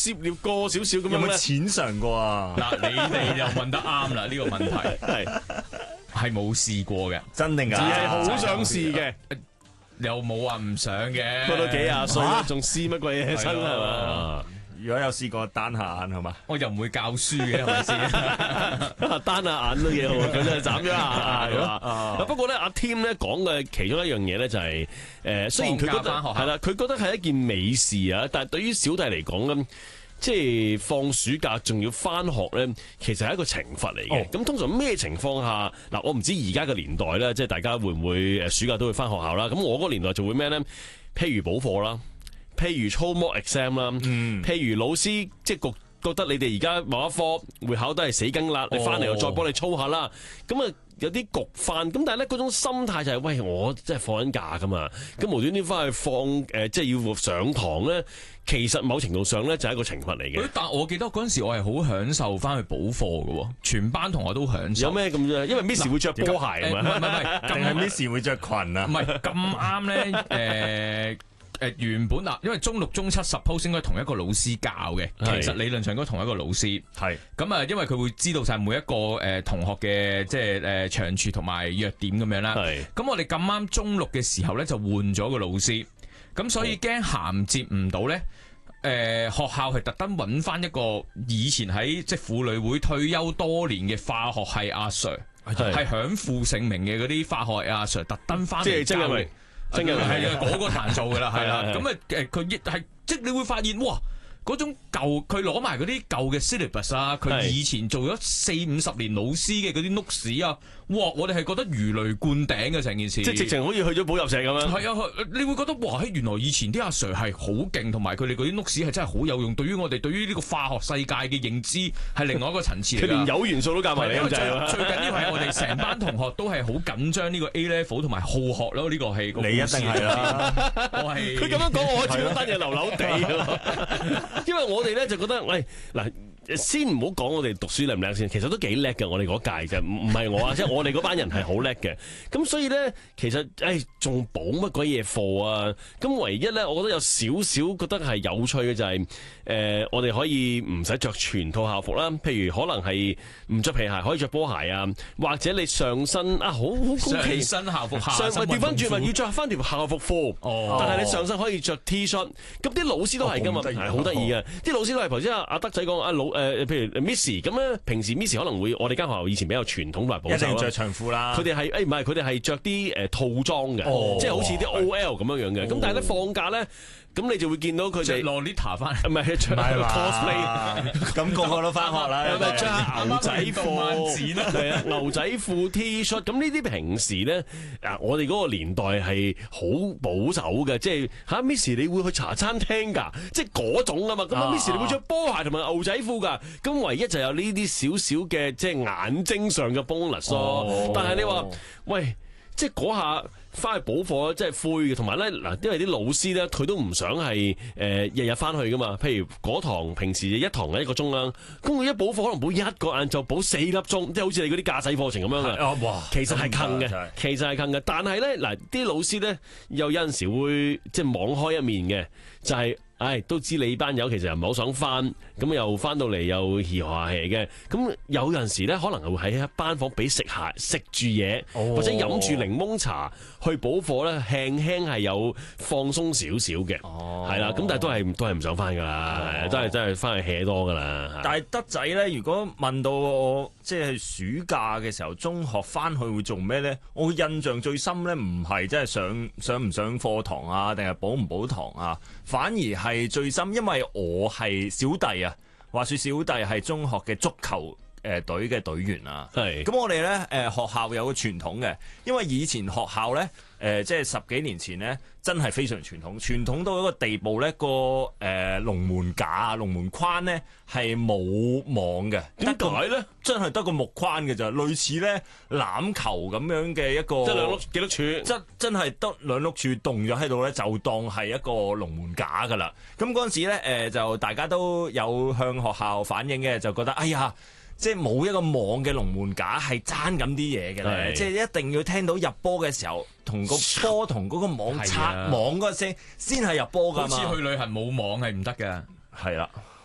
涉獵過少少咁樣咧？ 有冇淺嘗過啊？ 嗱，你哋又問得啱啦，呢個問題係冇試過嘅， 真定假？ 只係好想試嘅， 又冇話唔想嘅。 不過都幾廿歲啦，仲試乜鬼嘢真係嘛？ 啊如果有試過單下眼係嘛？ 我又唔會教書嘅，係咪先？ 單下眼都幾好，咁就眨咗下眼啦。不過咧，阿 Tim 咧講嘅其中一樣嘢咧就係雖然佢覺得放假返學校係啦，佢覺得係一件美事啊，但係對於小弟嚟講咧，即係放暑假仲要翻學咧，其實係一個懲罰嚟嘅。咁通常咩情況下嗱？我唔知而家嘅年代咧，即係大家會唔會暑假都會翻學校啦？咁我嗰個年代就會咩咧？譬如補課啦。譬如操 mock exam 啦，譬如老師即係覺得你哋而家某一科會考得係死梗啦，你翻嚟又再幫你操下啦，咁啊有啲焗翻，咁但係咧嗰種心態就係喂，我真係放緊假噶嘛，咁無端端翻去放即係要上堂咧，其實某程度上咧就係一個懲罰嚟嘅。 但我記得嗰陣時我係好享受翻去補課嘅，全班同學都享受。 有咩咁啫？因為 Miss 會着波鞋啊嘛， 唔係， 定係 Miss 會着裙啊？ 唔係咁啱咧，原本嗱，因為中六中七 suppose 應該同一個老師教嘅，其實理論上應該同一個老師。 係咁啊，因為佢會知道晒每一個同學嘅即係長處同埋弱點咁樣啦。咁我哋咁啱中六嘅時候咧就換咗個老師，咁所以驚銜接唔到咧。學校係特登揾翻一個以前喺即係婦女會退休多年嘅化學系阿 Sir， 係享負盛名嘅嗰啲化學系阿 Sir， 特登翻嚟教。真係係啊，嗰個彈數噶啦，係啦。咁啊佢亦係即係你會發現哇，嗰種舊佢攞埋嗰啲舊嘅 syllabus 啊，佢以前做咗40-50年老師嘅嗰啲 notes 啊，哇！我哋係覺得如雷貫頂嘅成件事， 即係直情好似去咗補習社咁樣。 係啊，你會覺得哇！原來以前啲阿 Sir 係好勁，同埋佢哋嗰啲 notes 係真係好有用，對於我哋對於呢個化學世界嘅認知係另外一個層次嚟㗎。 佢連有元素都教埋你咁滯。 最緊要係我哋成班同學都係好緊張呢個 A level 同埋好學咯，呢個係你一定係啦。 我係佢咁樣講，我似單嘢流流地。因為我哋咧就覺得，喂嗱。先唔好講我哋讀書叻唔叻先，其實都幾叻嘅。我哋嗰屆啫，唔係我啊，即係我哋嗰班人係好叻嘅。咁所以咧，其實仲補乜鬼嘢課啊？咁唯一咧，我覺得有少少覺得係有趣嘅就係我哋可以唔使着全套校服啦。譬如可能係唔着皮鞋，可以着波鞋啊，或者你上身啊，好高奇上身校服， 上調翻轉咪要着翻條校服褲。但係你上身可以着 T 恤。咁啲老師都係㗎嘛，係好得意嘅。啲老師都係頭先阿德仔講阿譬如 Miss 咁咧，平時 Miss 可能會我哋間學校以前比較傳統同埋保守，一定着長褲啦。 佢哋係唔係佢哋係着啲套裝嘅，即係好似啲 OL 咁樣嘅。咁但係咧放假咧，咁你就會見到佢哋 Lolita 翻， 唔係着 cosplay， 咁個個都翻學啦， 係咪着牛仔褲？係啊，牛仔褲 T 恤。咁呢啲平時咧，我哋嗰個年代係好保守嘅，即係嚇 Miss 你會去茶餐廳㗎，即係嗰種啊嘛。咁 Miss 你會着波鞋同埋牛仔褲㗎。咁唯一就有呢啲少少嘅即係眼睛上嘅 bonus 咯。但係你話喂，即係嗰下翻去補課即係灰嘅，同埋咧嗱，因為啲老師咧佢都唔想係日日翻去噶嘛。譬如嗰堂平時一堂係1個鐘啦，咁佢一補課可能補1個晏晝補4粒鐘，即係好似你嗰啲駕駛課程咁樣嘅。哇！其實係坑嘅，其實係坑嘅。但係咧嗱，啲老師咧又有陣時會即係網開一面嘅，就係。都知你班友其實又唔係好想翻，咁又翻到嚟又嘻下氣嘅，咁有陣時咧可能係會喺班房俾食住嘢，或者飲住檸檬茶去補課咧，輕輕係有放鬆少少嘅，係啦，咁但係都係唔想翻噶啦，都係真係翻去 hea 多噶啦。 但係德仔咧，如果問到我即係暑假嘅時候，中學翻去會做咩咧？我印象最深咧，唔係即係上唔上課堂啊，定係補唔補堂啊，反而係最深，因為我係小弟啊。話說小弟係中學嘅足球隊嘅隊員啊。咁我哋咧學校有個傳統嘅，因為以前學校咧即係10幾年前咧，真係非常傳統到一個地步咧，個龍門架啊、龍門框咧係冇網嘅。點解咧？真係得個木框嘅咋，類似咧欖球咁樣嘅一個， 即係兩碌幾碌柱， 真係得兩碌柱棟咗喺度咧，就當係一個龍門架噶啦。咁嗰陣時咧就大家都有向學校反映嘅，就覺得哎呀，即係冇一個網嘅龍門架係爭咁啲嘢嘅咧，即係一定要聽到入波嘅時候，同個波同嗰個網擦網嗰聲先係入波㗎嘛。 好似去旅行冇網係唔得㗎。 係啦。